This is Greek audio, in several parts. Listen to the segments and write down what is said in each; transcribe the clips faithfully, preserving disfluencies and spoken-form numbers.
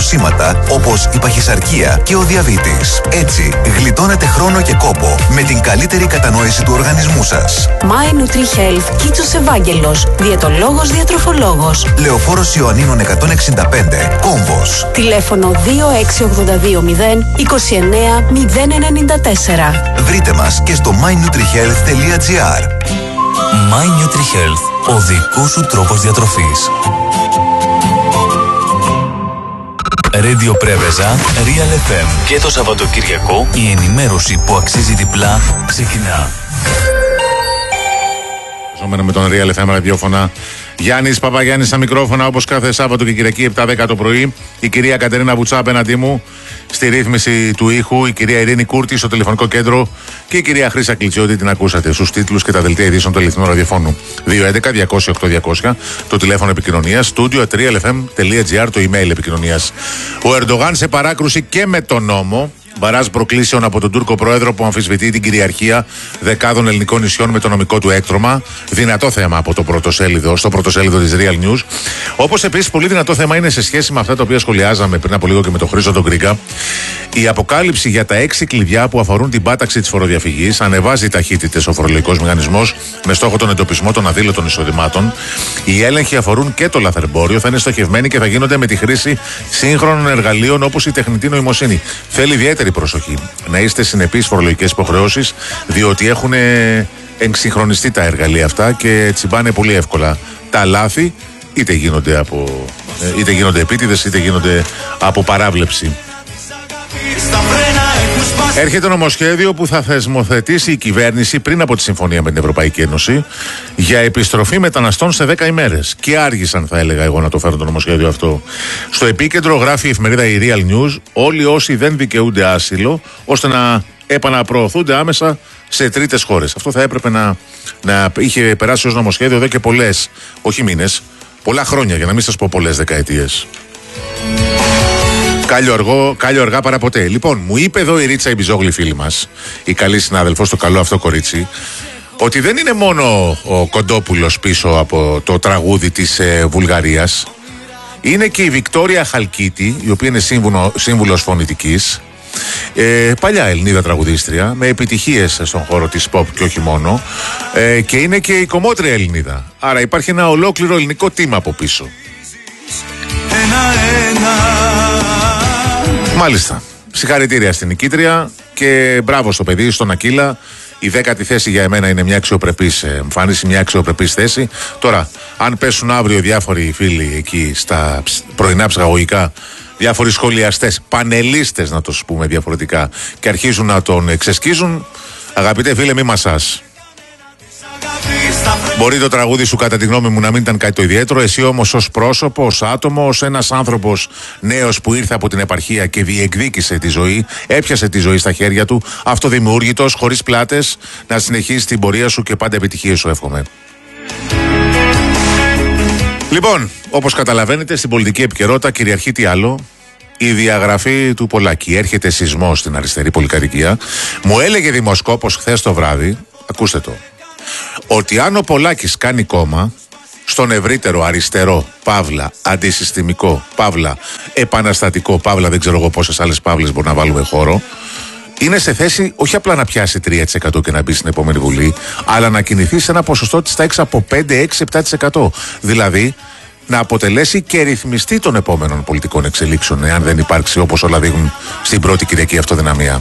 νοσήματα όπως η παχυσαρκία και ο διαβήτης. Έτσι, γλιτώνετε χρόνο και κόπο με την καλύτερη κατανόηση του οργανισμού σας. My NutriHealth, Κίτσος Ευάγγελος, διαιτολόγος, διατροφολόγος. Λεωφόρος Ιωαννίνων εκατόν εξήντα πέντε, Κόμβος. Τηλέφωνο δύο έξι οκτώ δύο μηδέν είκοσι εννέα μηδέν ενενήντα τέσσερα. Βρείτε μας και στο my nutrihealth τελεία gr. My NutriHealth, ο δικός σου τρόπος διατροφής. Radio Πρέβεζα, Real εφ εμ. Και το Σαββατοκυριακό η ενημέρωση που αξίζει διπλά ξεκινά. Με τον Real εφ εμ ραδιόφωνα. Γιάννης Παπαγιάννης στα μικρόφωνα, όπως κάθε Σάββατο και Κυριακή επτά δέκα το πρωί. Η κυρία Κατερίνα Βουτσά απέναντί μου στη ρύθμιση του ήχου, η κυρία Ειρήνη Κούρτη στο τηλεφωνικό κέντρο και η κυρία Χρύσα Κλιτσιώτη, την ακούσατε στους τίτλους και τα δελτία ειδήσεων του Ελληνικού Ραδιοφώνου. δύο έντεκα διακόσια οκτώ διακόσια το τηλέφωνο επικοινωνίας, studio at real f m τελεία gr το email επικοινωνίας. Ο Ερντογάν σε παράκρουση και με τον νόμο. Μπαράζ προκλήσεων από τον Τούρκο πρόεδρο που αμφισβητεί την κυριαρχία δεκάδων ελληνικών νησιών με το νομικό του έκτρωμα. Δυνατό θέμα από το πρωτοσέλιδο, στο πρωτοσέλιδο της Real News. Όπως επίσης πολύ δυνατό θέμα είναι σε σχέση με αυτά τα οποία σχολιάζαμε πριν από λίγο και με τον Χρήστο τον Γκρίγκα. Η αποκάλυψη για τα έξι κλειδιά που αφορούν την πάταξη της φοροδιαφυγής ανεβάζει ταχύτητες ο φορολογικός μηχανισμός με στόχο τον εντοπισμό των αδήλωτων εισοδημάτων. Οι έλεγχοι αφορούν και το λαθρεμπόριο, θα είναι στοχευμένοι και θα γίνονται με τη χρήση σύγχρονων εργαλείων όπως η τεχνητή νοημοσύνη. Θέλει ιδιαίτερη προσοχή να είστε συνεπείς φορολογικές υποχρεώσεις, διότι έχουν εξυγχρονιστεί τα εργαλεία αυτά και τσιμπάνε πολύ εύκολα τα λάθη, είτε γίνονται, από, είτε γίνονται επίτηδες είτε γίνονται από παράβλεψη. Έρχεται νομοσχέδιο που θα θεσμοθετήσει η κυβέρνηση πριν από τη συμφωνία με την Ευρωπαϊκή Ένωση για επιστροφή μεταναστών σε δέκα ημέρες. Και άργησαν, θα έλεγα εγώ, να το φέρω το νομοσχέδιο αυτό. Στο επίκεντρο γράφει η εφημερίδα η Real News όλοι όσοι δεν δικαιούνται άσυλο, ώστε να επαναπροωθούνται άμεσα σε τρίτες χώρες. Αυτό θα έπρεπε να, να είχε περάσει ως νομοσχέδιο εδώ και πολλές, όχι μήνες, πολλά χρόνια, για να μην σας πω πολλές δεκαετίες. Κάλιο αργό, κάλιο αργά παρά ποτέ. Λοιπόν, μου είπε εδώ η Ρίτσα η Μπιζόγλη φίλη μας, η καλή συνάδελφος, το καλό αυτό κορίτσι, ότι δεν είναι μόνο ο Κοντόπουλος πίσω από το τραγούδι της ε, Βουλγαρίας. Είναι και η Βικτόρια Χαλκίτη, η οποία είναι σύμβουλο, σύμβουλος φωνητικής, ε, παλιά Ελληνίδα τραγουδίστρια, με επιτυχίες στον χώρο της pop και όχι μόνο, ε, και είναι και η κομμότρια Ελληνίδα. Άρα υπάρχει ένα ολόκληρο ελληνικό τίμα από πίσω. Μάλιστα. Συγχαρητήρια στην νικήτρια και μπράβο στο παιδί, στον Ακύλα. Η δέκατη θέση για εμένα είναι μια αξιοπρεπής εμφάνιση, μια αξιοπρεπής θέση. Τώρα, αν πέσουν αύριο διάφοροι φίλοι εκεί στα πρωινά ψυχαγωγικά, διάφοροι σχολιαστές, πανελίστες να το πούμε διαφορετικά, και αρχίζουν να τον ξεσκίζουν, αγαπητέ φίλε, μη μασάς. Μπορεί το τραγούδι σου, κατά τη γνώμη μου, να μην ήταν κάτι το ιδιαίτερο. Εσύ όμως ως πρόσωπο, ως άτομο, ως ένας άνθρωπος νέος που ήρθε από την επαρχία και διεκδίκησε τη ζωή, έπιασε τη ζωή στα χέρια του, αυτοδημιούργητος, χωρίς πλάτες, να συνεχίσεις την πορεία σου και πάντα επιτυχίες σου εύχομαι. Λοιπόν, όπως καταλαβαίνετε, στην πολιτική επικαιρότητα κυριαρχεί τι άλλο? Η διαγραφή του Πολάκη. Έρχεται σεισμός στην αριστερή πολυκατοικία. Μου έλεγε δημοσκόπος χθες το βράδυ, ακούστε το, ότι αν ο Πολάκης κάνει κόμμα στον ευρύτερο αριστερό, παύλα, αντισυστημικό, παύλα, επαναστατικό, παύλα, δεν ξέρω εγώ πόσες άλλες παύλες μπορεί να βάλουμε χώρο, είναι σε θέση όχι απλά να πιάσει τρία τοις εκατό και να μπει στην επόμενη Βουλή, αλλά να κινηθεί σε ένα ποσοστό της τάξης από πέντε, έξι, επτά τοις εκατό. Δηλαδή να αποτελέσει και ρυθμιστή των επόμενων πολιτικών εξελίξεων, εάν δεν υπάρξει, όπως όλα δείχνουν, στην πρώτη Κυριακή αυτοδυναμία.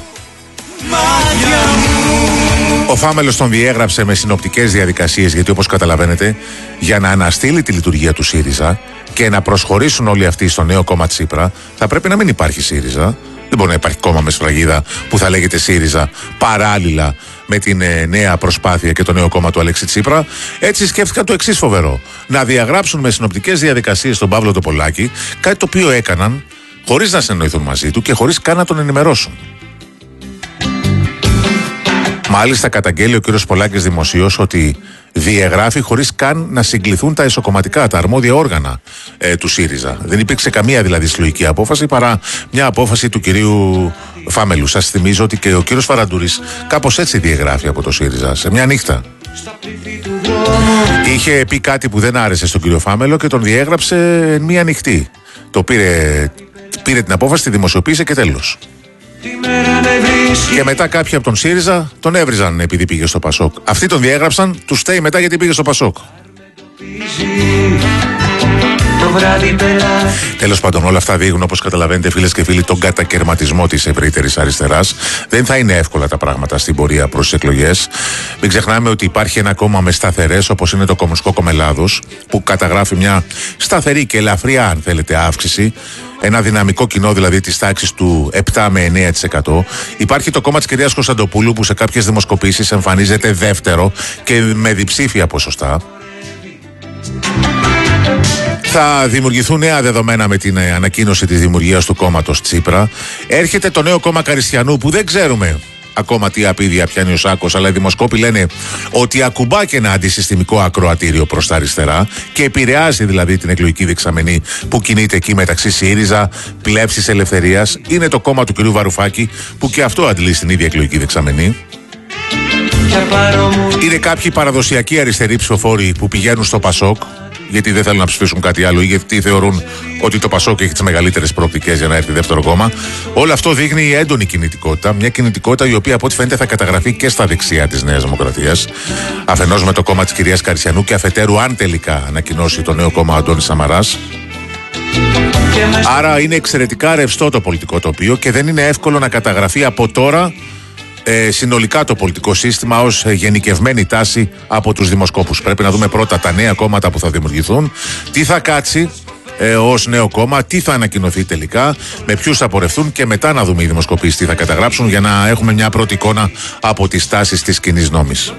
Ο Φάμελος τον διέγραψε με συνοπτικές διαδικασίες, γιατί όπως καταλαβαίνετε, για να αναστείλει τη λειτουργία του ΣΥΡΙΖΑ και να προσχωρήσουν όλοι αυτοί στο νέο κόμμα Τσίπρα, θα πρέπει να μην υπάρχει ΣΥΡΙΖΑ. Δεν μπορεί να υπάρχει κόμμα με σφραγίδα που θα λέγεται ΣΥΡΙΖΑ παράλληλα με την ε, νέα προσπάθεια και το νέο κόμμα του Αλέξη Τσίπρα. Έτσι σκέφτηκαν το εξής φοβερό: να διαγράψουν με συνοπτικές διαδικασίες τον Παύλο Τοπολάκη, κάτι το οποίο έκαναν χωρίς να συνεννοηθούν μαζί του και χωρίς καν να τον ενημερώσουν. Μάλιστα, καταγγέλει ο κ. Πολάκης δημοσίως ότι διεγράφει χωρίς καν να συγκληθούν τα εσωκομματικά, τα αρμόδια όργανα ε, του ΣΥΡΙΖΑ. Δεν υπήρξε καμία δηλαδή συλλογική απόφαση παρά μια απόφαση του κυρίου Φάμελου. Σας θυμίζω ότι και ο κύριος Φαραντούρης κάπως έτσι διεγράφει από το ΣΥΡΙΖΑ, σε μια νύχτα. Είχε πει κάτι που δεν άρεσε στον κύριο Φάμελο και τον διέγραψε μια νυχτή. Το πήρε Πήρε την απόφαση, τη δημοσιοποίησε και τέλος. Και μετά κάποιοι από τον ΣΥΡΙΖΑ τον έβριζαν επειδή πήγε στο ΠΑΣΟΚ. Αυτοί τον διέγραψαν, του στέει μετά γιατί πήγε στο ΠΑΣΟΚ. Τέλος πάντων, όλα αυτά δείχνουν, όπως καταλαβαίνετε, φίλες και φίλοι, τον κατακαιρματισμό της ευρύτερης αριστεράς. Δεν θα είναι εύκολα τα πράγματα στην πορεία προς τις εκλογές. Μην ξεχνάμε ότι υπάρχει ένα κόμμα με σταθερές, όπως είναι το Κομμουνιστικό Κόμμα Ελλάδος, που καταγράφει μια σταθερή και ελαφριά, αν θέλετε, αύξηση. Ένα δυναμικό κοινό δηλαδή της τάξης του επτά με εννέα τοις εκατό. Υπάρχει το κόμμα της κυρίας Κωνσταντοπούλου, που σε κάποιες δημοσκοπήσεις εμφανίζεται δεύτερο και με διψήφια ποσοστά. Θα δημιουργηθούν νέα δεδομένα με την ανακοίνωση της δημιουργίας του κόμματος Τσίπρα. Έρχεται το νέο κόμμα Καριστιανού, που δεν ξέρουμε ακόμα τι απίδια πιάνει ο Σάκος, αλλά οι δημοσκόποι λένε ότι ακουμπά και ένα αντισυστημικό ακροατήριο προς τα αριστερά και επηρεάζει δηλαδή την εκλογική δεξαμενή που κινείται εκεί μεταξύ ΣΥΡΙΖΑ, Πλεύσης Ελευθερίας. Είναι το κόμμα του κ. Βαρουφάκη, που και αυτό αντλεί στην ίδια εκλογική δεξαμενή. Είναι κάποιοι παραδοσιακοί αριστεροί ψηφοφόροι που πηγαίνουν στο ΠΑΣΟΚ, γιατί δεν θέλουν να ψηφίσουν κάτι άλλο ή γιατί θεωρούν ότι το ΠΑΣΟΚ έχει τις μεγαλύτερες προοπτικές για να έρθει δεύτερο κόμμα. Όλο αυτό δείχνει έντονη κινητικότητα. Μια κινητικότητα η οποία από ό,τι φαίνεται θα καταγραφεί και στα δεξιά της Νέας Δημοκρατίας. Αφενός με το κόμμα της κυρίας Καριστιανού και αφετέρου, αν τελικά ανακοινώσει το νέο κόμμα ο Αντώνης Σαμαράς. Άρα είναι εξαιρετικά ρευστό το πολιτικό τοπίο και δεν είναι εύκολο να καταγραφεί από τώρα Ε, συνολικά το πολιτικό σύστημα ως ε, γενικευμένη τάση από τους δημοσκόπους. Πρέπει να δούμε πρώτα τα νέα κόμματα που θα δημιουργηθούν, τι θα κάτσει ε, ως νέο κόμμα, τι θα ανακοινωθεί τελικά, με ποιους θα πορευτούν και μετά να δούμε οι δημοσκοπήσεις τι θα καταγράψουν για να έχουμε μια πρώτη εικόνα από τις τάσεις της κοινής νόμης.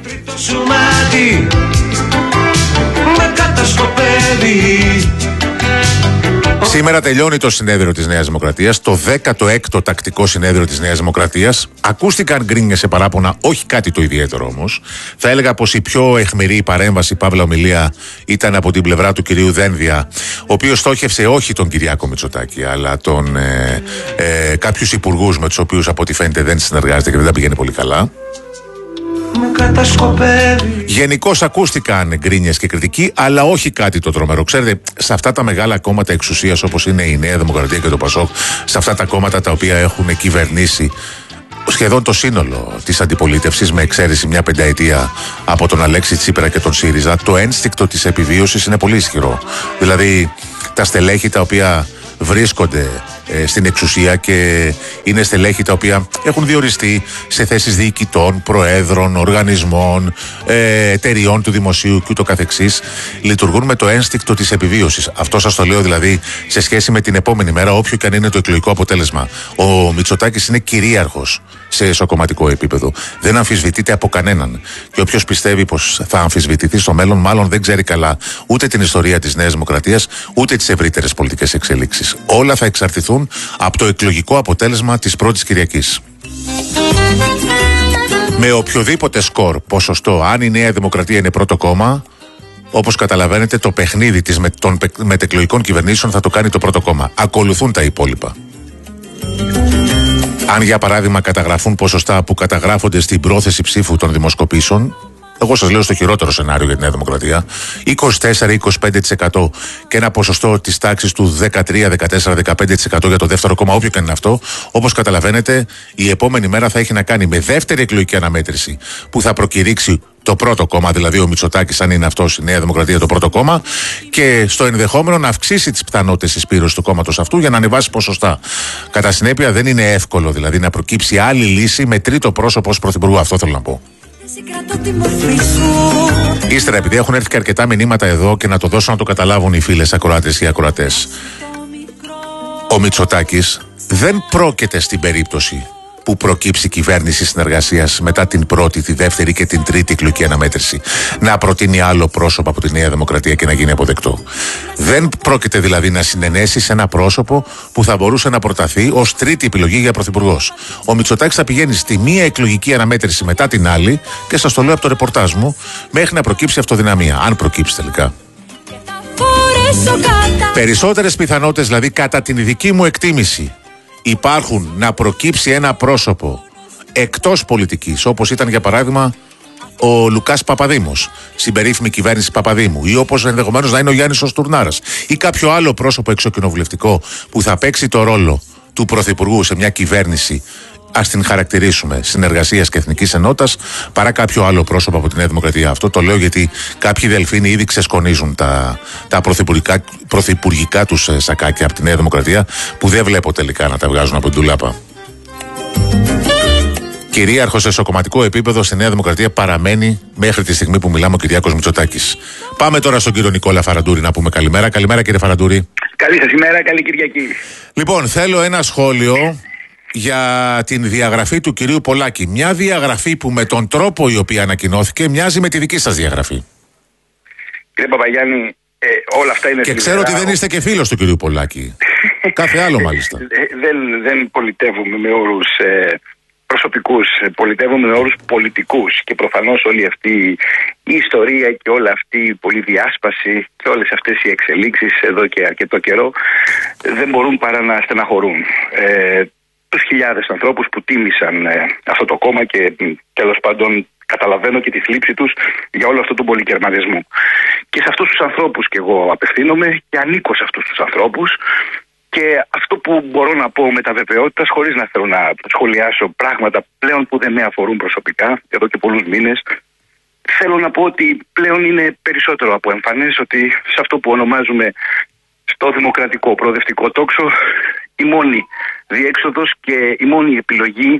Σήμερα τελειώνει το συνέδριο της Νέας Δημοκρατίας, το δέκατο έκτο τακτικό συνέδριο της Νέας Δημοκρατίας. Ακούστηκαν γκρίνιες σε παράπονα, όχι κάτι το ιδιαίτερο όμως. Θα έλεγα πως η πιο αιχμηρή παρέμβαση, παύλα ομιλία, ήταν από την πλευρά του κυρίου Δένδια, ο οποίος στόχευσε όχι τον Κυριάκο Μητσοτάκη, αλλά τον, ε, ε, κάποιους υπουργούς με τους οποίους από ό,τι φαίνεται δεν συνεργάζεται και δεν τα πηγαίνει πολύ καλά. Γενικώς ακούστηκαν γκρίνιες και κριτική, αλλά όχι κάτι το τρομερό. Ξέρετε, σε αυτά τα μεγάλα κόμματα εξουσίας όπως είναι η Νέα Δημοκρατία και το ΠΑΣΟΚ, σε αυτά τα κόμματα τα οποία έχουν κυβερνήσει σχεδόν το σύνολο της αντιπολίτευσης, με εξαίρεση μια πενταετία από τον Αλέξη Τσίπρα και τον ΣΥΡΙΖΑ, το ένστικτο της επιβίωσης είναι πολύ ισχυρό. Δηλαδή, τα στελέχη τα οποία βρίσκονται ε, στην εξουσία και είναι στελέχη τα οποία έχουν διοριστεί σε θέσεις διοικητών, προέδρων, οργανισμών, ε, εταιριών του δημοσίου και ούτω καθεξής, λειτουργούν με το ένστικτο της επιβίωσης. Αυτό σας το λέω δηλαδή σε σχέση με την επόμενη μέρα, όποιο και αν είναι το εκλογικό αποτέλεσμα. Ο Μητσοτάκης είναι κυρίαρχος σε εσωκομματικό επίπεδο. Δεν αμφισβητείται από κανέναν. Και όποιος πιστεύει πως θα αμφισβητηθεί στο μέλλον, μάλλον δεν ξέρει καλά ούτε την ιστορία της Νέας Δημοκρατίας, ούτε τις ευρύτερες πολιτικές εξελίξεις. Όλα θα εξαρτηθούν από το εκλογικό αποτέλεσμα της πρώτης Κυριακής. Με οποιοδήποτε σκορ, ποσοστό, αν η Νέα Δημοκρατία είναι πρώτο κόμμα, όπως καταλαβαίνετε, το παιχνίδι της με, των μετεκλογικών κυβερνήσεων θα το κάνει το πρώτο κόμμα. Ακολουθούν τα υπόλοιπα. Αν για παράδειγμα καταγραφούν ποσοστά που καταγράφονται στην πρόθεση ψήφου των δημοσκοπήσεων, εγώ σας λέω στο χειρότερο σενάριο για τη Νέα Δημοκρατία, είκοσι τέσσερα με είκοσι πέντε τοις εκατό και ένα ποσοστό της τάξης του δεκατρία, δεκατέσσερα, δεκαπέντε τοις εκατό για το δεύτερο κόμμα, όποιο και αν είναι αυτό, όπως καταλαβαίνετε, η επόμενη μέρα θα έχει να κάνει με δεύτερη εκλογική αναμέτρηση που θα προκηρύξει το πρώτο κόμμα, δηλαδή ο Μητσοτάκης, αν είναι αυτός η Νέα Δημοκρατία το πρώτο κόμμα, και στο ενδεχόμενο να αυξήσει τις πιθανότητες συσπήρωσης του κόμματος αυτού για να ανεβάσει ποσοστά. Κατά συνέπεια, δεν είναι εύκολο δηλαδή να προκύψει άλλη λύση με τρίτο πρόσωπο ως πρωθυπουργού. Αυτό θέλω να πω. Ύστερα, επειδή έχουν έρθει και αρκετά μηνύματα εδώ και να το δώσω να το καταλάβουν οι φίλες ακροάτες ή ακροατές, ο Μητσοτάκης δεν πρόκειται στην περίπτωση που προκύψει κυβέρνηση συνεργασίας μετά την πρώτη, τη δεύτερη και την τρίτη εκλογική αναμέτρηση να προτείνει άλλο πρόσωπο από τη Νέα Δημοκρατία και να γίνει αποδεκτό. Δεν πρόκειται δηλαδή να συνενέσει σε ένα πρόσωπο που θα μπορούσε να προταθεί ως τρίτη επιλογή για πρωθυπουργός. Ο Μητσοτάκης θα πηγαίνει στη μία εκλογική αναμέτρηση μετά την άλλη και σας το λέω από το ρεπορτάζ μου, μέχρι να προκύψει αυτοδυναμία, αν προκύψει τελικά. Περισσότερες πιθανότητες δηλαδή, κατά την δική μου εκτίμηση, υπάρχουν να προκύψει ένα πρόσωπο εκτός πολιτικής, όπως ήταν για παράδειγμα ο Λουκάς Παπαδήμος, στην περίφημη κυβέρνηση Παπαδήμου, ή όπως ενδεχομένως να είναι ο Γιάννης ο Στουρνάρας, ή κάποιο άλλο πρόσωπο εξοκοινοβουλευτικό που θα παίξει το ρόλο του Πρωθυπουργού σε μια κυβέρνηση, ας την χαρακτηρίσουμε συνεργασίας και εθνικής ενότητας, παρά κάποιο άλλο πρόσωπο από τη Νέα Δημοκρατία. Αυτό το λέω γιατί κάποιοι δελφίνοι ήδη ξεσκονίζουν τα, τα πρωθυπουργικά, πρωθυπουργικά τους σακάκια από τη Νέα Δημοκρατία, που δεν βλέπω τελικά να τα βγάζουν από την τουλάπα. Κυρίαρχο σε εσωκομματικό επίπεδο στη Νέα Δημοκρατία παραμένει μέχρι τη στιγμή που μιλάμε ο Κυριάκος Μητσοτάκης. Πάμε τώρα στον κύριο Νικόλα Φαραντούρη να πούμε καλημέρα. Καλημέρα, κύριε Φαραντούρη. Καλή σας ημέρα, καλή Κυριακή. Λοιπόν, θέλω ένα σχόλιο για την διαγραφή του κυρίου Πολάκη. Μια διαγραφή που με τον τρόπο η οποία ανακοινώθηκε μοιάζει με τη δική σας διαγραφή. Κύριε Παπαγιάννη, ε, όλα αυτά είναι. Και ξέρω ότι δεν είστε και φίλος του κυρίου Πολάκη. Κάθε άλλο μάλιστα. δεν, δεν πολιτεύουμε με όρους ε, προσωπικούς, πολιτεύουμε με όρους πολιτικούς. Και προφανώς όλη αυτή η ιστορία και όλη αυτή η πολυδιάσπαση και όλες αυτές οι εξελίξεις εδώ και αρκετό καιρό δεν μπορούν παρά να στεναχωρούν. Ε, τους χιλιάδες ανθρώπους που τίμησαν ε, αυτό το κόμμα και τέλος πάντων καταλαβαίνω και τη θλίψη τους για όλο αυτό τον πολυκερματισμό. Και σε αυτούς τους ανθρώπους και εγώ απευθύνομαι και ανήκω σε αυτούς τους ανθρώπους. Και αυτό που μπορώ να πω με τα βεβαιότητα, χωρίς να θέλω να σχολιάσω πράγματα πλέον που δεν με αφορούν προσωπικά εδώ και πολλούς μήνες, θέλω να πω ότι πλέον είναι περισσότερο από εμφανές ότι σε αυτό που ονομάζουμε στο δημοκρατικό προοδευτικό τόξο η μόνη διέξοδος και η μόνη επιλογή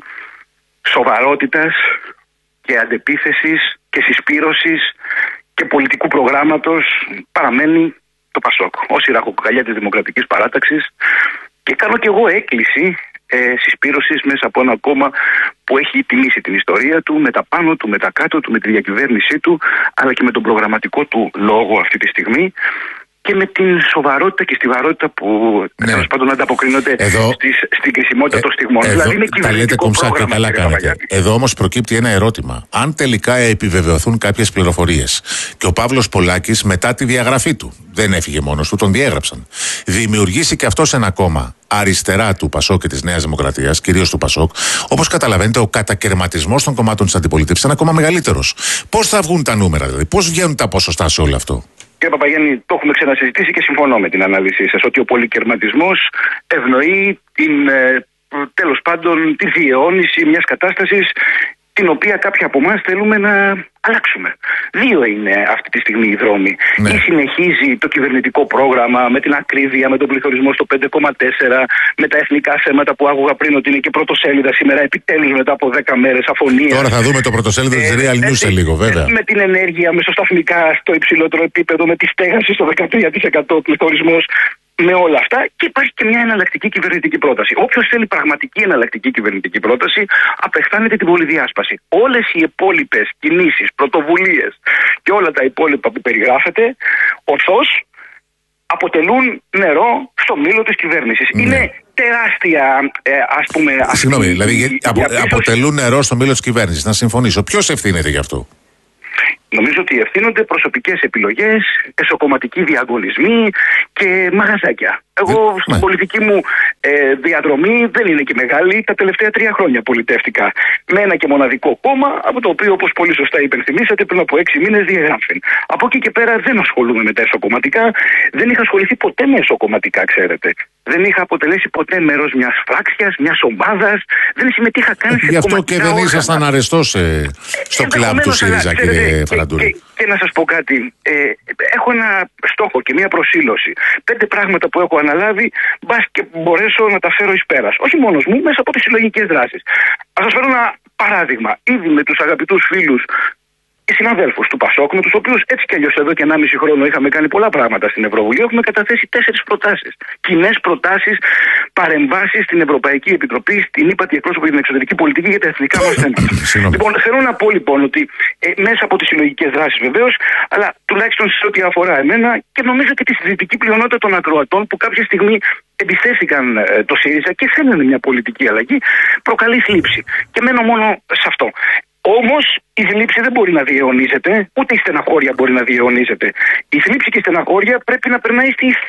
σοβαρότητας και αντεπίθεσης και συσπήρωσης και πολιτικού προγράμματος παραμένει το Πασόκ, ως η ραχοκοκαλιά της Δημοκρατικής Παράταξης, και κάνω και εγώ έκκληση ε, συσπήρωσης μέσα από ένα κόμμα που έχει τιμήσει την ιστορία του με τα πάνω του, με τα κάτω του, με τη διακυβέρνησή του, αλλά και με τον προγραμματικό του λόγο αυτή τη στιγμή και με την σοβαρότητα και στιβαρότητα που ναι. τέλος πάντων ανταποκρίνονται εδώ, στις, στην κρισιμότητα ε, των στιγμών. Εδώ, δηλαδή είναι κυβερνητικό πρόγραμμα. Καλά κάνετε. Εδώ όμως προκύπτει ένα ερώτημα. Αν τελικά επιβεβαιωθούν κάποιες πληροφορίες και ο Παύλος Πολάκης μετά τη διαγραφή του, δεν έφυγε μόνος του, τον διέγραψαν, δημιουργήσει και αυτός ένα κόμμα αριστερά του Πασόκ και της Νέας Δημοκρατίας, κυρίως του Πασόκ, όπως καταλαβαίνετε, ο κατακερματισμός των κομμάτων της αντιπολίτευσης είναι ακόμα μεγαλύτερος. Πώς θα βγουν τα νούμερα, δηλαδή, πώς βγαίνουν τα ποσοστά σε όλο αυτό? Κύριε Παπαγιάννη, το έχουμε ξανασυζητήσει και συμφωνώ με την ανάλυση σας ότι ο πολυκερματισμός ευνοεί την, ε, τέλος πάντων, τη διαιώνιση μιας κατάστασης την οποία κάποιοι από εμάς θέλουμε να αλλάξουμε. Δύο είναι αυτή τη στιγμή οι δρόμοι. Ναι. Ή συνεχίζει το κυβερνητικό πρόγραμμα με την ακρίβεια, με τον πληθωρισμό στο πέντε κόμμα τέσσερα, με τα εθνικά θέματα που άκουγα πριν ότι είναι και πρωτοσέλιδα σήμερα, επιτέλους μετά από δέκα μέρες αφωνία. Τώρα θα δούμε το πρωτοσέλιδο της Real News σε λίγο, βέβαια. Με την ενέργεια μεσοσταθμικά στο υψηλότερο επίπεδο, με τη στέγαση στο δεκατρία τοις εκατό πληθωρισμός. Με όλα αυτά, και υπάρχει και μια εναλλακτική κυβερνητική πρόταση. Όποιος θέλει πραγματική εναλλακτική κυβερνητική πρόταση, απεχθάνεται την πολυδιάσπαση. Όλες οι υπόλοιπες κινήσεις, πρωτοβουλίες και όλα τα υπόλοιπα που περιγράφεται, ορθώς αποτελούν νερό στο μήλο της κυβέρνησης. Ναι. Είναι τεράστια, ε, ας πούμε. Συγγνώμη, δηλαδή απο, αποτελούν νερό στο μήλο της κυβέρνησης. Να συμφωνήσω. Ποιος ευθύνεται γι' αυτό? Νομίζω ότι ευθύνονται προσωπικές επιλογές, εσωκομματικοί διαγωνισμοί και μαγαζάκια. Εγώ στην πολιτική μου ε, διαδρομή δεν είναι και μεγάλη. Τα τελευταία τρία χρόνια πολιτεύτηκα με ένα και μοναδικό κόμμα, από το οποίο, όπως πολύ σωστά υπενθυμίσατε, πριν από έξι μήνες διαγράφην. Από εκεί και πέρα δεν ασχολούμαι με τα εσωκομματικά. Δεν είχα ασχοληθεί ποτέ με εσωκομματικά, ξέρετε. Δεν είχα αποτελέσει ποτέ μέρος μιας φράξιας, μιας ομάδας. Δεν συμμετείχα καν σε γι' αυτό και δεν ήσασταν αρεστός ε, στο κλαμπ του ΣΥΡΙΖΑ, κύριε Φαραντούρη. Και, και να σας πω κάτι. Ε, έχω ένα στόχο και μια προσήλωση. Πέντε πράγματα που έχω αναλάβει, μπας και μπορέσω να τα φέρω εις πέρας. Όχι μόνος μου, μέσα από τις συλλογικές δράσεις. Ας σας φέρω ένα παράδειγμα. Ήδη με τους αγαπητούς φίλους και συναδέλφους του Πασόκ, με τους οποίους έτσι κι αλλιώς εδώ και ενάμιση χρόνο είχαμε κάνει πολλά πράγματα στην Ευρωβουλή, έχουμε καταθέσει τέσσερις προτάσεις. Κοινές προτάσεις, παρεμβάσεις στην Ευρωπαϊκή Επιτροπή, στην ύπατη εκπρόσωπο για την εξωτερική πολιτική για τα εθνικά μας θέματα. Λοιπόν, θέλω να πω λοιπόν ότι ε, μέσα από τις συλλογικές δράσεις βεβαίως, αλλά τουλάχιστον σε ό,τι αφορά εμένα και νομίζω και τη συζητική πλειονότητα των ακροατών που κάποια στιγμή εμπιστεύτηκαν ε, το ΣΥΡΙΖΑ και θέλουν μια πολιτική αλλαγή, προκαλεί θλίψη. Και μένω μόνο σε αυτό. Όμως η θλίψη δεν μπορεί να διαιωνίζεται, ούτε η στεναχώρια μπορεί να διαιωνίζεται. Η θλίψη και η στεναχώρια πρέπει να περνάει στη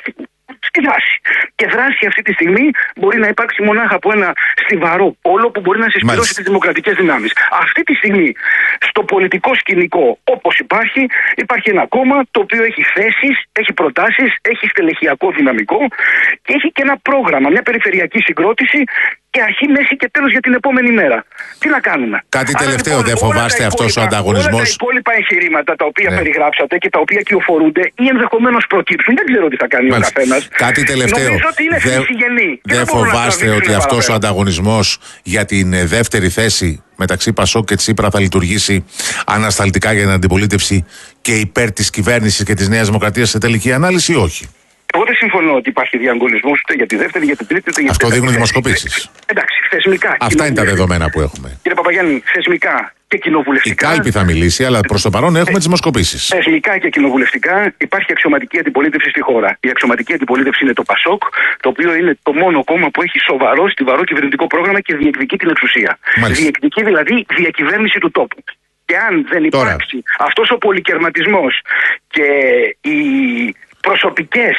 στη δράση. Και δράση αυτή τη στιγμή μπορεί να υπάρξει μονάχα από ένα στιβαρό πόλο που μπορεί να συσπηρώσει τις δημοκρατικές δυνάμεις. Αυτή τη στιγμή, στο πολιτικό σκηνικό, όπως υπάρχει, υπάρχει ένα κόμμα το οποίο έχει θέσεις, έχει προτάσεις, έχει στελεχειακό δυναμικό και έχει και ένα πρόγραμμα, μια περιφερειακή συγκρότηση και αρχή, μέση και τέλος για την επόμενη μέρα. Τι να κάνουμε. Κάτι τελευταίο, δεν φοβάστε αυτός ο ανταγωνισμός? Όλα τα υπόλοιπα εγχειρήματα τα οποία ναι. περιγράψατε και τα οποία κυοφορούνται ή ενδεχομένως προκύψουν, δεν ξέρω τι θα κάνει Μάλιστα. ο καθένας. Κάτι τελευταίο. Νομίζω ότι είναι φυσιγενή. Δεν δε φοβάστε ότι αυτός ο ανταγωνισμός για την δεύτερη θέση μεταξύ Πασόκ και Τσίπρα θα λειτουργήσει ανασταλτικά για την αντιπολίτευση και υπέρ της κυβέρνησης και της Νέας Δημοκρατίας σε τελική ανάλυση ή όχι? Εγώ δεν συμφωνώ ότι υπάρχει διαγωνισμός ούτε για τη δεύτερη, για την τρίτη, ούτε για Αυτό την δείχνουν δημοσκοπήσεις. Εντάξει, θεσμικά. Αυτά είναι τα δεδομένα που έχουμε. Κύριε Παπαγιάννη, θεσμικά και κοινοβουλευτικά. Η κάλπη θα μιλήσει, αλλά προς το παρόν έχουμε τις δημοσκοπήσεις. Θεσμικά και κοινοβουλευτικά υπάρχει αξιωματική αντιπολίτευση στη χώρα. Η αξιωματική αντιπολίτευση είναι το Πασόκ, το οποίο είναι το μόνο κόμμα που έχει σοβαρό, στιβαρό κυβερνητικό πρόγραμμα και διεκδικεί την εξουσία. Μάλιστα. Διεκδικεί δηλαδή διακυβέρνηση του τόπου. Και αν δεν υπάρξει αυτός ο πολυκερματισμός και η προσωπικές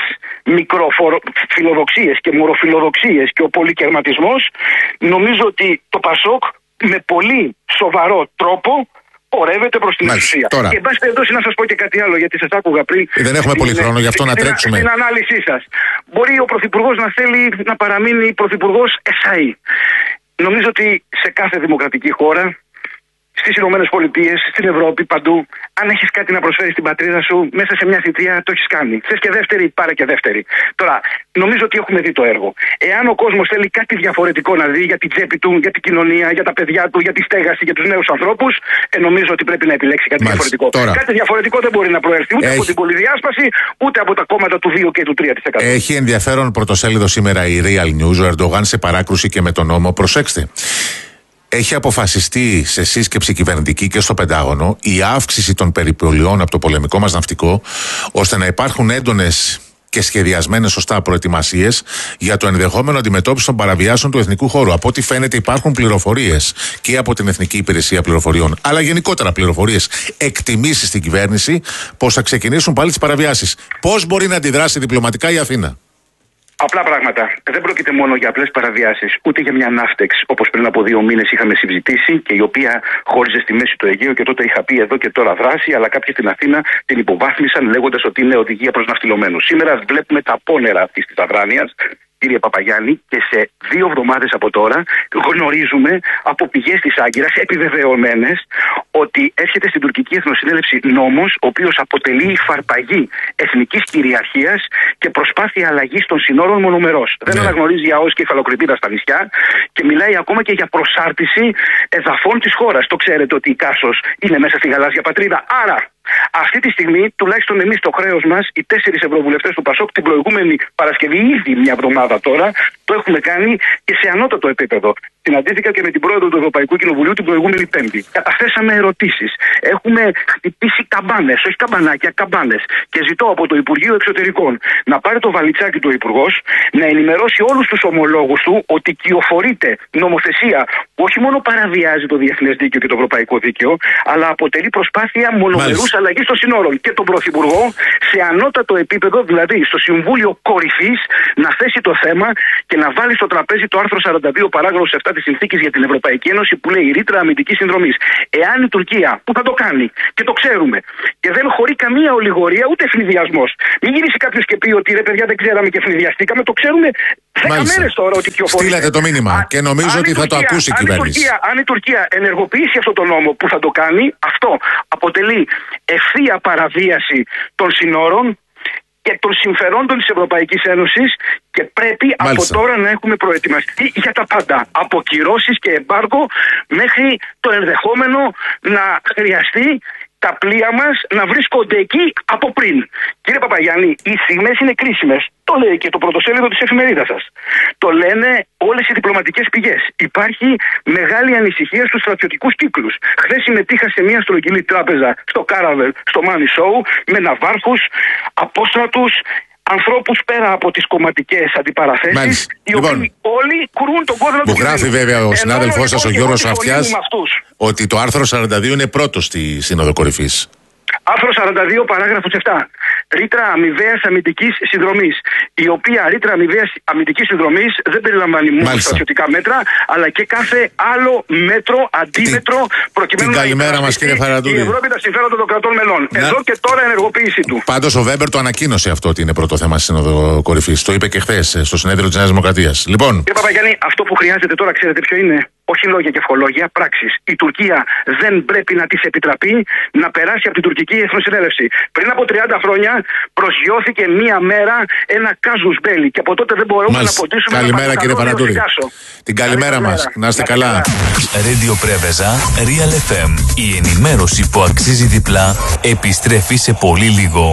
μικροφιλοδοξίες και μοροφιλοδοξίες και ο πολυκερματισμός, νομίζω ότι το Πασόκ με πολύ σοβαρό τρόπο πορεύεται προς την εξουσία. Τώρα. Και εν πάση περιπτώσει να σας πω και κάτι άλλο, γιατί σας άκουγα πριν. Δεν έχουμε πολύ χρόνο, γι' αυτό στην, να τρέξουμε. Στην ανάλυση σας. Μπορεί ο Πρωθυπουργός να θέλει να παραμείνει Πρωθυπουργός ΕΣΑΗ. Νομίζω ότι σε κάθε δημοκρατική χώρα, στις Ηνωμένες Πολιτείες, στην Ευρώπη, παντού, αν έχεις κάτι να προσφέρεις στην πατρίδα σου, μέσα σε μια θητεία το έχεις κάνει. Θες και δεύτερη, πάρε και δεύτερη. Τώρα, νομίζω ότι έχουμε δει το έργο. Εάν ο κόσμος θέλει κάτι διαφορετικό να δει για την τσέπη του, για την κοινωνία, για τα παιδιά του, για τη στέγαση, για τους νέους ανθρώπους, ε, νομίζω ότι πρέπει να επιλέξει κάτι Μάλιστα. διαφορετικό. Τώρα. Κάτι διαφορετικό δεν μπορεί να προέρθει ούτε Έχει... από την πολυδιάσπαση, ούτε από τα κόμματα του δύο και του τρία τοις εκατό. Έχει ενδιαφέρον πρωτοσέλιδο σήμερα η Real News, ο Ερντογάν σε παράκρουση και με τον νόμο. Προσέξτε. Έχει αποφασιστεί σε σύσκεψη κυβερνητική και στο Πεντάγωνο η αύξηση των περιπολιών από το πολεμικό μας ναυτικό, ώστε να υπάρχουν έντονες και σχεδιασμένες σωστά προετοιμασίες για το ενδεχόμενο αντιμετώπιση των παραβιάσεων του εθνικού χώρου. Από ό,τι φαίνεται υπάρχουν πληροφορίες και από την Εθνική Υπηρεσία Πληροφοριών, αλλά γενικότερα πληροφορίες, εκτιμήσεις στην κυβέρνηση πως θα ξεκινήσουν πάλι τις παραβιάσεις. Πώς μπορεί να αντιδράσει διπλωματικά η Αθήνα? Απλά πράγματα. Δεν πρόκειται μόνο για απλές παραβιάσεις, ούτε για μια ναύτεξ, όπως πριν από δύο μήνες είχαμε συζητήσει και η οποία χώριζε στη μέση του Αιγαίου και τότε είχα πει εδώ και τώρα δράση, αλλά κάποιοι στην Αθήνα την υποβάθμισαν λέγοντας ότι είναι οδηγία προς ναυτιλωμένους. Σήμερα βλέπουμε τα απόνερα αυτής της αδράνειας, κύριε Παπαγιάννη, και σε δύο εβδομάδες από τώρα γνωρίζουμε από πηγές της Άγκυρας επιβεβαιωμένες ότι έρχεται στην τουρκική εθνοσυνέλευση νόμος ο οποίος αποτελεί υφαρπαγή εθνικής κυριαρχίας και προσπάθεια αλλαγής των συνόρων μονομερός. Ναι. Δεν αναγνωρίζει ΑΟΣ και υφαλοκρηπίδα στα νησιά και μιλάει ακόμα και για προσάρτηση εδαφών της χώρας. Το ξέρετε ότι η Κάσος είναι μέσα στη γαλάζια πατρίδα. Άρα, αυτή τη στιγμή, τουλάχιστον εμείς το χρέος μας, οι τέσσερις ευρωβουλευτές του Πασόκ, την προηγούμενη Παρασκευή, ήδη μια εβδομάδα τώρα, το έχουμε κάνει και σε ανώτατο επίπεδο. Συναντήθηκα και με την πρόεδρο του Ευρωπαϊκού Κοινοβουλίου την προηγούμενη Πέμπτη. Καταθέσαμε ερωτήσεις. Έχουμε χτυπήσει καμπάνες, όχι καμπανάκια, καμπάνες. Και ζητώ από το Υπουργείο Εξωτερικών να πάρει το βαλιτσάκι του Υπουργός, να ενημερώσει όλους τους ομολόγους του ότι κυοφορείται νομοθεσία που όχι μόνο παραβιάζει το διεθνές δίκαιο και το ευρωπαϊκό δίκαιο, αλλά αποτελεί προσπάθεια μονομερούς αλλαγής των συνόρων. Και τον Πρωθυπουργό σε ανώτατο επίπεδο, δηλαδή στο Συμβούλιο Κορυφής, να θέσει το θέμα και να βάλει στο τραπέζι το άρθρο σαράντα δύο παράγραφος επτά της Συνθήκης για την Ευρωπαϊκή Ένωση που λέει ρήτρα αμυντικής συνδρομής. Εάν η Τουρκία, που θα το κάνει και το ξέρουμε, και δεν χωρεί καμία ολιγορία ούτε ευνηδιασμός, μην γυρίσει κάποιος και πει ότι ρε παιδιά δεν ξέραμε και ευνηδιαστήκαμε, το ξέρουμε δέκα μέρες τώρα ότι κυοφορεί. Στείλατε το μήνυμα Α, και νομίζω ότι θα Τουρκία, το ακούσει η κυβέρνηση. Αν η, Τουρκία, αν η Τουρκία ενεργοποιήσει αυτό το νόμο που θα το κάνει, αυτό αποτελεί ευθεία παραβίαση των συνόρων και των συμφερόντων της Ευρωπαϊκής Ένωσης και πρέπει Μάλιστα. από τώρα να έχουμε προετοιμαστεί για τα πάντα. Από κυρώσεις και εμπάργκο μέχρι το ενδεχόμενο να χρειαστεί τα πλοία μας να βρίσκονται εκεί από πριν. Κύριε Παπαγιάννη, οι στιγμές είναι κρίσιμες. Το λέει και το πρωτοσέλιδο της εφημερίδας σας. Το λένε όλες οι διπλωματικές πηγές. Υπάρχει μεγάλη ανησυχία στους στρατιωτικούς κύκλους. Χθες συμμετείχα σε μια στρογγυλή τράπεζα στο Κάραβελ, στο Money Show, με ναυάρχους, απόστρατους, ανθρώπους πέρα από τις κομματικές αντιπαραθέσεις, οι λοιπόν, οποίοι όλοι κρούν τον κόδωνα του μου γράφει βέβαια ο συνάδελφός σας, ο Γιώργος Αυτιάς, ότι το άρθρο σαράντα δύο είναι πρώτο στη Σύνοδο Κορυφής. Άρθρο σαράντα δύο, παράγραφος επτά. Ρήτρα αμοιβαίας αμυντικής συνδρομής. Η οποία ρήτρα αμοιβαίας αμυντικής συνδρομής δεν περιλαμβάνει μόνο στρατιωτικά μέτρα, αλλά και κάθε άλλο μέτρο, αντίμετρο, προκειμένου την να καλημέρα μας, κύριε Φαραντούλη. Η Ευρώπη τα συμφέροντα των κρατών μελών. Να... Εδώ και τώρα ενεργοποίησή του. Πάντως ο Βέμπερ το ανακοίνωσε αυτό ότι είναι πρώτο θέμα στη Σύνοδο Κορυφής. Το είπε και χθες στο συνέδριο της Νέας Δημοκρατίας. Λοιπόν. Κύριε Παπαγιάννη, αυτό που χρειάζεται τώρα, ξέρετε ποιο είναι? Όχι λόγια και ευχολόγια, πράξεις. Η Τουρκία δεν πρέπει να της επιτραπεί να περάσει από την τουρκική εθνοσυνέλευση. Πριν από τριάντα χρόνια προσγειώθηκε μία μέρα ένα κάζους μπέλι και από τότε δεν μπορούμε Μάλιστα. να ποτίσουμε. Καλημέρα κύριε Φαραντούλη. Την καλημέρα μας. Να είστε καλά. Radio Πρέβεζα, Real εφ εμ. Η ενημέρωση που αξίζει διπλά επιστρέφει σε πολύ λίγο.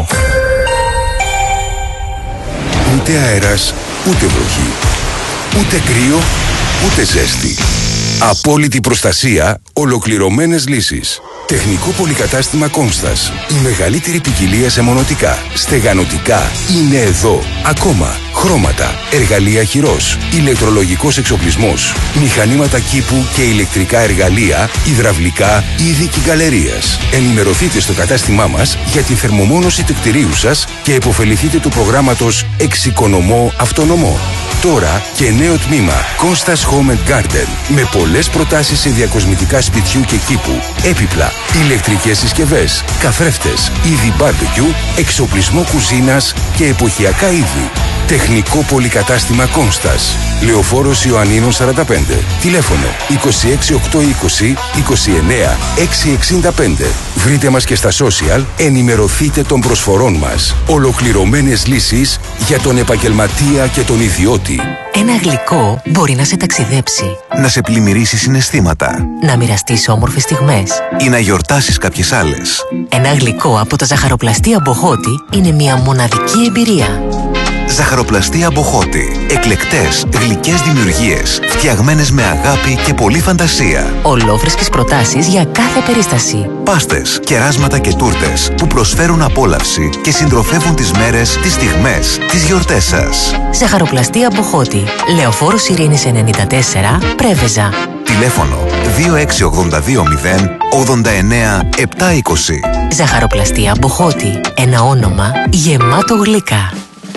Ούτε αέρας, ούτε βροχή. Ούτε κρύο, ούτε ζέστη. Απόλυτη προστασία, ολοκληρωμένες λύσεις. Τεχνικό πολυκατάστημα Κόνστας. Η μεγαλύτερη ποικιλία σε μονοτικά, στεγανοτικά είναι εδώ. Ακόμα χρώματα, εργαλεία χειρός, ηλεκτρολογικός εξοπλισμός, μηχανήματα κήπου και ηλεκτρικά εργαλεία, υδραυλικά, είδη και γκαλερίας. Ενημερωθείτε στο κατάστημά μας για τη θερμομόνωση του κτηρίου σας και επωφεληθείτε του προγράμματος Εξοικονομώ Αυτονομώ. Τώρα και νέο τμήμα Κόνστας Home and Garden με πολλές προτάσεις σε διακοσμητικά σπιτιού και κήπου, έπιπλα, ηλεκτρικές συσκευές, καθρέφτες, είδη barbecue, εξοπλισμό κουζίνας και εποχιακά είδη. Τεχνικό πολυκατάστημα Κόνστας. Λεωφόρος Ιωαννίνων σαράντα πέντε. Τηλέφωνο είκοσι έξι οκτακόσια είκοσι είκοσι εννέα εξακόσια εξήντα πέντε. Βρείτε μας και στα social, ενημερωθείτε των προσφορών μας. Ολοκληρωμένες λύσεις για τον επαγγελματία και τον ιδιώτη. Ένα γλυκό μπορεί να σε ταξιδέψει, να σε πλημμυρίσει συναισθήματα, να μοιραστείς όμορφες στιγμές ή να γιορτάσεις κάποιες άλλες. Ένα γλυκό από τα ζαχαροπλαστεία Μποχώτη είναι μια μοναδική εμπειρία. Ζαχαροπλαστεία Μποχώτη. Εκλεκτές, γλυκές δημιουργίες, φτιαγμένες με αγάπη και πολλή φαντασία. Ολόφρεσκες προτάσεις για κάθε περίσταση. Πάστες, κεράσματα και τούρτες που προσφέρουν απόλαυση και συντροφεύουν τις μέρες, τις στιγμές, τις γιορτές σας. Ζαχαροπλαστεία Μποχώτη. Λεωφόρος Ειρήνης ενενήντα τέσσερα, Πρέβεζα. Τηλέφωνο δύο έξι ογδόντα δύο μηδέν ογδόντα εννέα επτακόσια είκοσι. Ζαχαροπλαστεία Μποχώτη. Ένα όνομα γεμάτο γλυκά.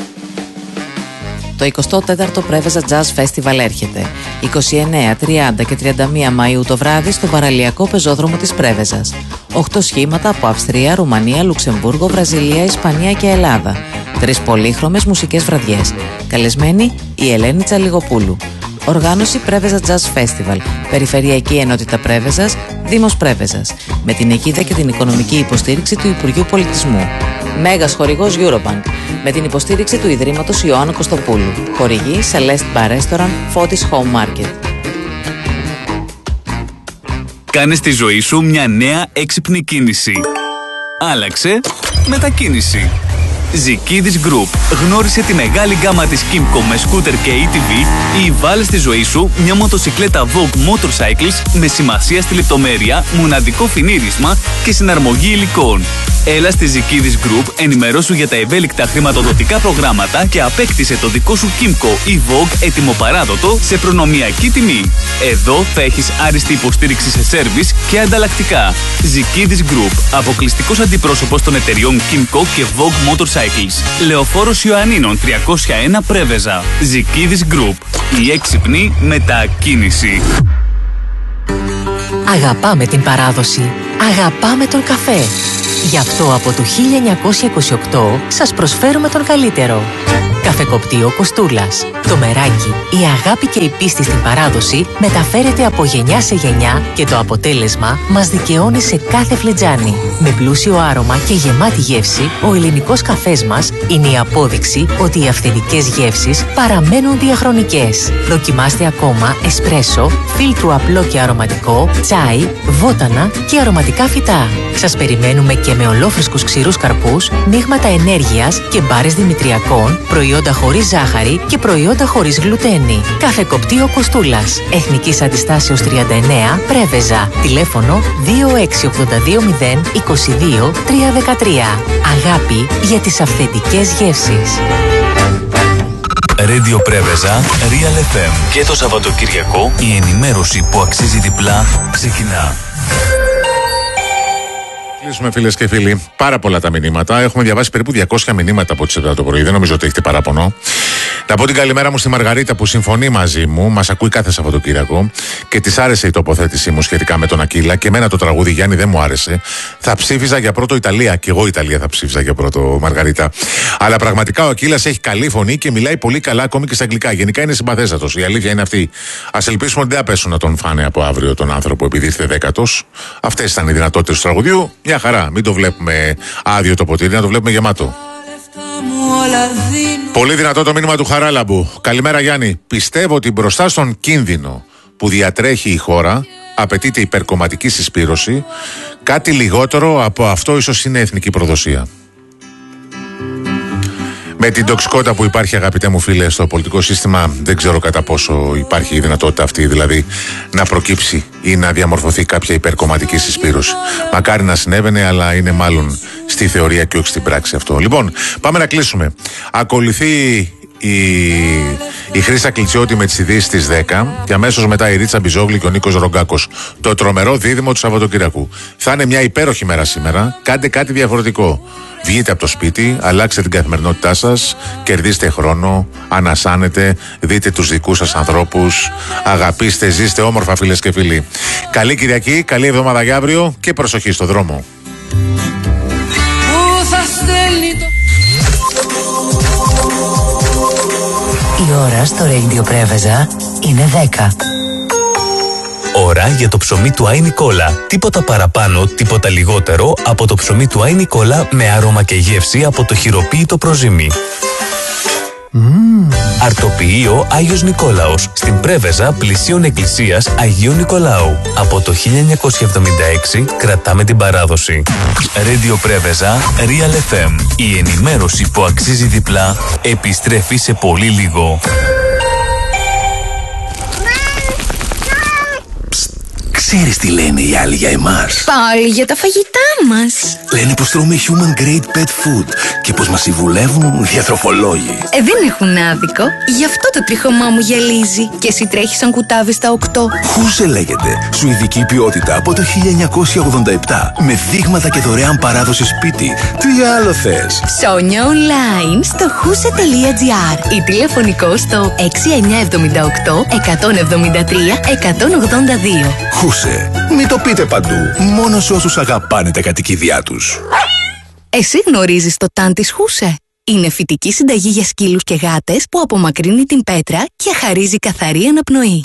Το εικοστό τέταρτο Πρέβεζα Jazz Festival έρχεται. είκοσι εννέα, τριάντα και τριάντα μία Μαΐου το βράδυ στο παραλιακό πεζόδρομο της Πρέβεζας. Οχτώ σχήματα από Αυστρία, Ρουμανία, Λουξεμβούργο, Βραζιλία, Ισπανία και Ελλάδα. Τρεις πολύχρωμες μουσικές βραδιές. Καλεσμένη η Ελένη Τσαλιγοπούλου. Οργάνωση Πρέβεζα Jazz Festival. Περιφερειακή Ενότητα Πρέβεζας, Δήμος Πρέβεζας. Με την αιγίδα και την οικονομική υποστήριξη του Υπουργείου Πολιτισμού. Μέγας χορηγός Eurobank. Με την υποστήριξη του Ιδρύματος Ιωάννου Κωστοπούλου. Χορηγή Celeste Bar Restaurant, Φώτης Home Market. Κάνε στη ζωή σου μια νέα έξυπνη κίνηση. Άλλαξε μετακίνηση. Ζικίδης Group. Γνώρισε τη μεγάλη γκάμα της Kymco με σκούτερ και έι τι βι ή βάλε στη ζωή σου μια μοτοσικλέτα Vogue Motorcycles με σημασία στη λεπτομέρεια, μοναδικό φινίρισμα και συναρμογή υλικών. Έλα στη Ζικίδης Group, ενημερώσου για τα ευέλικτα χρηματοδοτικά προγράμματα και απέκτησε το δικό σου Kymco ή Vogue ετοιμοπαράδοτο σε προνομιακή τιμή. Εδώ θα έχεις άριστη υποστήριξη σε σέρβις και ανταλλακτικά. Ζικίδης Group. Αποκλειστικός αντιπρόσωπος των εταιριών Kymco και Vogue Motorcycles. Λεωφόρος Ιωαννίνων τριακόσια ένα Πρέβεζα. Ζικίδης Group. Η έξυπνη μετακίνηση. Αγαπάμε την παράδοση. Αγαπάμε τον καφέ. Γι' αυτό από το χίλια εννιακόσια είκοσι οκτώ σας προσφέρουμε τον καλύτερο. Καφεκοπτείο Κοστούλας. Το μεράκι, η αγάπη και η πίστη στην παράδοση μεταφέρεται από γενιά σε γενιά και το αποτέλεσμα μας δικαιώνει σε κάθε φλιτζάνι. Με πλούσιο άρωμα και γεμάτη γεύση, ο ελληνικός καφές μας είναι η απόδειξη ότι οι αυθεντικές γεύσεις παραμένουν διαχρονικές. Δοκιμάστε ακόμα εσπρέσο, φίλτρου απλό και αρωματικό, τσάι, βότανα και αρωματικά φυτά. Σας περιμένουμε και με ολόφρεσκους ξηρούς καρπούς, μείγματα ενέργειας και μπάρες δημητριακών, προϊόντα χωρίς ζάχαρη και προϊόντα χωρίς γλουτένη. Καφεκοπτείο Κοστούλας. Εθνικής Αντιστάσεως τριάντα εννέα, Πρέβεζα. Τηλέφωνο δύο έξι ογδόντα δύο μηδέν είκοσι δύο τριακόσια δεκατρία. Αγάπη για τις αυθεντικές γεύσεις. Radio Πρέβεζα, Real εφ εμ. Και το Σαββατοκυριακό η ενημέρωση που αξίζει διπλά ξεκινά. Κλείσουμε, φίλες και φίλοι. Πάρα πολλά τα μηνύματα. Έχουμε διαβάσει περίπου διακόσια μηνύματα από τις επτά το πρωί. Δεν νομίζω ότι έχετε παράπονο. Να πω την καλημέρα μου στη Μαργαρίτα που συμφωνεί μαζί μου. Μας ακούει κάθε Σαββατοκύριακο και της άρεσε η τοποθέτησή μου σχετικά με τον Ακύλα. Και εμένα το τραγούδι, Γιάννη, δεν μου άρεσε. Θα ψήφιζα για πρώτο Ιταλία. Και εγώ Ιταλία θα ψήφιζα για πρώτο, Μαργαρίτα. Αλλά πραγματικά ο Ακύλας έχει καλή φωνή και μιλάει πολύ καλά ακόμη και στα αγγλικά. Γενικά είναι συμπαθέστατος. Η αλήθεια είναι αυτή. Ας ελπίσουμε ότι δεν θα πέσουν να τον φάνε από αύριο τον άνθρωπο επειδή ήρθε δέκατος. Αυτές ήταν οι δυνατότητες του τραγουδιού. Μια χαρά. Μην το βλέπουμε άδειο το ποτήρι, να το βλέπουμε γεμάτο. Πολύ δυνατό το μήνυμα του Χαράλαμπου. Καλημέρα, Γιάννη. Πιστεύω ότι μπροστά στον κίνδυνο που διατρέχει η χώρα απαιτείται υπερκομματική συσπήρωση. Κάτι λιγότερο από αυτό ίσως είναι εθνική προδοσία. Με την τοξικότητα που υπάρχει, αγαπητέ μου φίλε, στο πολιτικό σύστημα, δεν ξέρω κατά πόσο υπάρχει η δυνατότητα αυτή, δηλαδή να προκύψει ή να διαμορφωθεί κάποια υπερκομματική συσπήρωση. Μακάρι να συνέβαινε, αλλά είναι μάλλον στη θεωρία και όχι στην πράξη αυτό. Λοιπόν, πάμε να κλείσουμε. Ακολουθεί η, η Χρύσα Κλιτσιώτη με τις ειδήσεις στις δέκα και αμέσως μετά η Ρίτσα Μπιζόγλη και ο Νίκος Ρογκάκος. Το τρομερό δίδυμο του Σαββατοκύριακου. Θα είναι μια υπέροχη μέρα σήμερα. Κάντε κάτι διαφορετικό. Βγείτε από το σπίτι, αλλάξτε την καθημερινότητά σας, κερδίστε χρόνο, ανασάνετε, δείτε τους δικούς σας ανθρώπους, αγαπήστε, ζήστε όμορφα, φίλες και φίλοι. Καλή Κυριακή, καλή εβδομάδα για αύριο και προσοχή στο δρόμο. Η ώρα στο Radio Πρέβεζα είναι δέκα. Ώρα για το ψωμί του Άι Νικόλα. Τίποτα παραπάνω, τίποτα λιγότερο από το ψωμί του Άι Νικόλα με άρωμα και γεύση από το χειροποίητο προζύμι. Mm. Αρτοποιείο Άγιος Νικόλαος στην Πρέβεζα πλησίων εκκλησίας Αγίου Νικολάου. Από το χίλια εννιακόσια εβδομήντα έξι κρατάμε την παράδοση. Radio Πρέβεζα Real εφ εμ. Η ενημέρωση που αξίζει διπλά επιστρέφει σε πολύ λίγο. Ξέρεις τι λένε οι άλλοι για εμάς? Πάλι για τα φαγητά μας. Λένε πως τρώμε human grade pet food και πως μας συμβουλεύουν διατροφολόγοι. Ε, δεν έχουν άδικο. Γι' αυτό το τρίχωμά μου γυαλίζει. Και εσύ τρέχεις σαν κουτάβι στα οκτώ. Χούσε λέγεται. Σουηδική ποιότητα από το χίλια εννιακόσια ογδόντα επτά. Με δείγματα και δωρεάν παράδοση σπίτι. Τι άλλο θες? Ψώνια online στο χούσε τελεία τζι άρ ή τηλεφωνικό στο έξι εννιά εβδομήντα οκτώ εκατόν εβδομήντα τρία εκατόν ογδόντα δύο. Χούσε. Μην το πείτε παντού. Μόνο σε όσους αγαπάνε τα κατοικίδια τους. Εσύ γνωρίζεις το τάν της Χούσε? Είναι φυτική συνταγή για σκύλους και γάτες που απομακρύνει την πέτρα και χαρίζει καθαρή αναπνοή.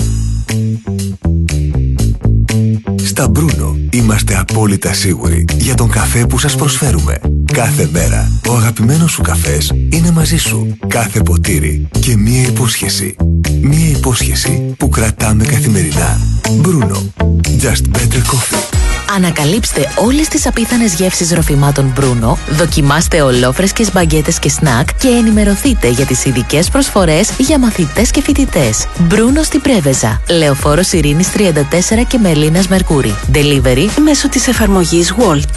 Στα Μπρούνο είμαστε απόλυτα σίγουροι για τον καφέ που σας προσφέρουμε. Κάθε μέρα ο αγαπημένος σου καφές είναι μαζί σου. Κάθε ποτήρι και μία υπόσχεση. Μία υπόσχεση που κρατάμε καθημερινά. Μπρούνο. Just better coffee. Ανακαλύψτε όλες τις απίθανες γεύσεις ροφημάτων Μπρούνο, δοκιμάστε ολόφρεσκες μπαγκέτες και σνακ και ενημερωθείτε για τις ειδικές προσφορές για μαθητές και φοιτητές. Μπρούνο στην Πρέβεζα, Λεωφόρος Ειρήνης τριάντα τέσσερα και Μελίνας Μερκούρη. Delivery μέσω της εφαρμογής Wolt.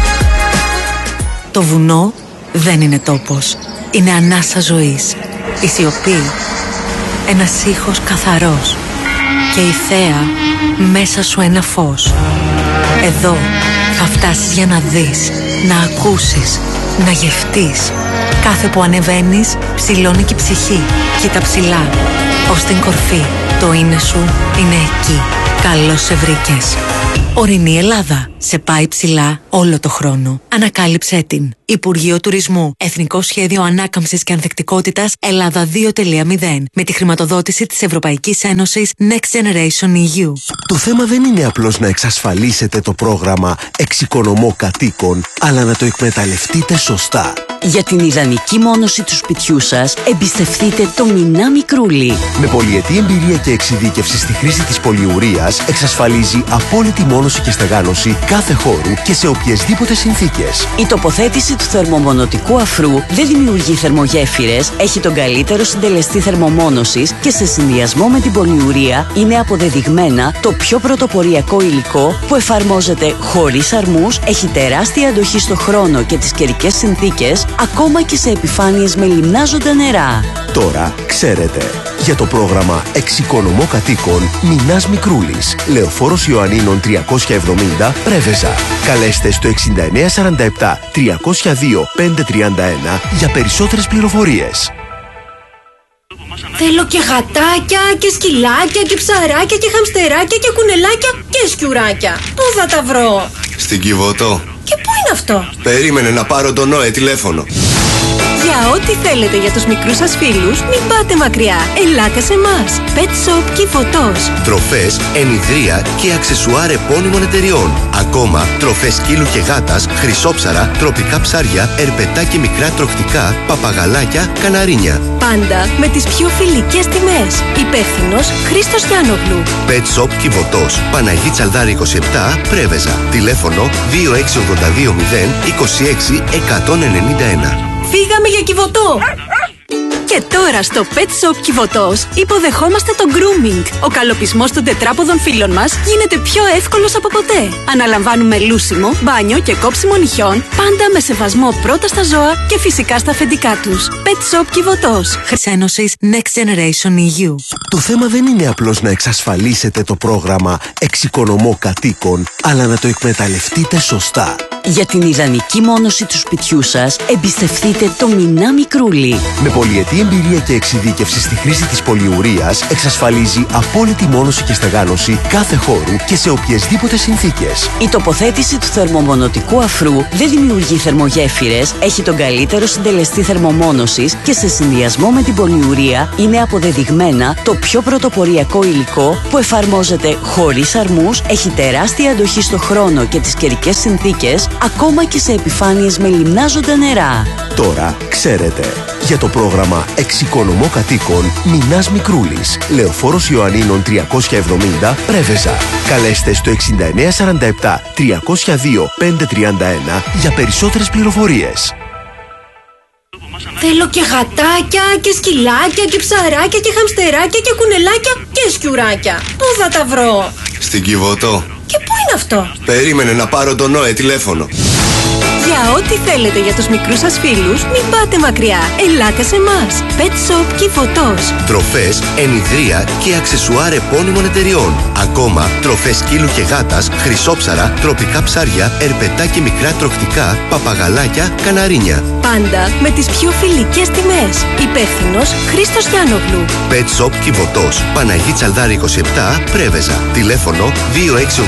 Το βουνό δεν είναι τόπος. Είναι ανάσα ζωής. Η σιωπή. Ένας ήχος καθαρός. Και η θέα μέσα σου ένα φως. Εδώ θα φτάσεις για να δεις, να ακούσεις, να γευτείς. Κάθε που ανεβαίνεις ψηλώνει και η ψυχή. Κοίτα ψηλά, ως την κορφή. Το είναι σου είναι εκεί. Καλώς σε βρήκες. Ορεινή Ελλάδα. Σε πάει ψηλά όλο το χρόνο. Ανακάλυψέ την. Υπουργείο Τουρισμού. Εθνικό Σχέδιο Ανάκαμψης και Ανθεκτικότητας Ελλάδα δύο τελεία μηδέν. Με τη χρηματοδότηση της Ευρωπαϊκής Ένωσης Next Generation ι γιου. Το θέμα δεν είναι απλώς να εξασφαλίσετε το πρόγραμμα Εξοικονομώ Κατοίκων, αλλά να το εκμεταλλευτείτε σωστά. Για την ιδανική μόνωση του σπιτιού σας, εμπιστευτείτε το Μινά Μικρούλι. Με πολυετή εμπειρία και εξειδίκευση στη χρήση της πολυουρίας, εξασφαλίζει απόλυτη μόνωση και στεγάνωση κάθε χώρου και σε οποιασδήποτε συνθήκες. Η τοποθέτηση του θερμομονωτικού αφρού δεν δημιουργεί θερμογέφυρες, έχει τον καλύτερο συντελεστή θερμομόνωσης και σε συνδυασμό με την πολυουρία είναι αποδεδειγμένα το πιο πρωτοποριακό υλικό που εφαρμόζεται χωρίς αρμούς, έχει τεράστια αντοχή στο χρόνο και τις καιρικές συνθήκες ακόμα και σε επιφάνειες με λιμνάζοντα νερά. Τώρα ξέρετε. Για το πρόγραμμα Εξοικονομώ Κατοίκων Μινάς Μικρούλης, Λεωφόρος Ιωαννίνων τριακόσια εβδομήντα, Πρέβεζα. Καλέστε στο εξήντα εννέα σαράντα επτά τριακόσια δύο πεντακόσια τριάντα ένα για περισσότερες πληροφορίες. Θέλω και γατάκια και σκυλάκια και ψαράκια και χαμστεράκια και κουνελάκια και σκιουράκια. Πού θα τα βρω? Στην Κιβωτό. Και πού είναι αυτό? Περίμενε να πάρω τον Νόε τηλέφωνο. Για ό,τι θέλετε για τους μικρούς σας φίλους, μην πάτε μακριά. Ελάτε σε εμάς. Pet Shop Κιβωτός. Τροφές, ενιδρία και αξεσουάρ επώνυμων εταιριών. Ακόμα τροφές σκύλου και γάτας, χρυσόψαρα, τροπικά ψάρια, ερπετά και μικρά τροχτικά, παπαγαλάκια, καναρίνια. Πάντα με τις πιο φιλικές τιμές. Υπεύθυνος Χρήστος Γιάννογλου. Pet Shop Κιβωτός. Παναγή Τσαλδάρη είκοσι επτά, Πρέβεζα. Τηλέφωνο δύο έξι ογδόντα δύο μηδέν είκοσι έξι εκατόν ενενήντα ένα. Φύγαμε για Κιβωτό! Και τώρα στο Pet Shop Κιβωτός υποδεχόμαστε το grooming. Ο καλοπισμός των τετράποδων φίλων μας γίνεται πιο εύκολος από ποτέ. Αναλαμβάνουμε λούσιμο, μπάνιο και κόψιμο νυχιών, πάντα με σεβασμό πρώτα στα ζώα και φυσικά στα αφεντικά τους. Pet Shop Κιβωτός. Ένωσης Next Generation ι γιου. Το θέμα δεν είναι απλώς να εξασφαλίσετε το πρόγραμμα Εξοικονομώ Κατοίκων, αλλά να το εκμεταλλευτείτε σωστά. Για την ιδανική μόνωση του σπιτιού σας, εμπιστευτείτε το Μινά Μικρούλη. Με πολυετή εμπειρία και εξειδίκευση στη χρήση της πολυουρίας, εξασφαλίζει απόλυτη μόνωση και στεγάνωση κάθε χώρου και σε οποιασδήποτε συνθήκες. Η τοποθέτηση του θερμομονωτικού αφρού δεν δημιουργεί θερμογέφυρες, έχει τον καλύτερο συντελεστή θερμομόνωσης και σε συνδυασμό με την πολυουρία είναι αποδεδειγμένα το πιο πρωτοποριακό υλικό που εφαρμόζεται χωρίς αρμούς, έχει τεράστια αντοχή στο χρόνο και τις καιρικές συνθήκες, ακόμα και σε επιφάνειες με λιμνάζοντα νερά. Τώρα ξέρετε. Για το πρόγραμμα Εξοικονομώ Κατοίκων Μινάς Μικρούλης, Λεωφόρος Ιωαννίνων τριακόσια εβδομήντα, Πρέβεζα. Καλέστε στο εξήντα εννέα σαράντα επτά τριακόσια δύο πεντακόσια τριάντα ένα για περισσότερες πληροφορίες. Θέλω και γατάκια και σκυλάκια και ψαράκια και χαμστεράκια και κουνελάκια και σκιουράκια. Πού θα τα βρω? Στην Κιβωτό. Και πού είναι αυτό? Περίμενε να πάρω τον Νόε τηλέφωνο. Για ό,τι θέλετε για τους μικρούς σας φίλους, μην πάτε μακριά. Ελάτε σε εμάς. Pet Shop Κιβωτός. Τροφές, ενιδρία και αξεσουάρ επώνυμων εταιριών. Ακόμα τροφές σκύλου και γάτας, χρυσόψαρα, τροπικά ψάρια, ερπετά και μικρά τροχτικά, παπαγαλάκια, καναρίνια. Πάντα με τις πιο φιλικές τιμές. Υπεύθυνος Χρήστος Γιάννογλου. Pet Shop Κιβωτός. Παναγή Τσαλδάρη είκοσι επτά, Πρέβεζα. Τηλέφωνο δύο έξι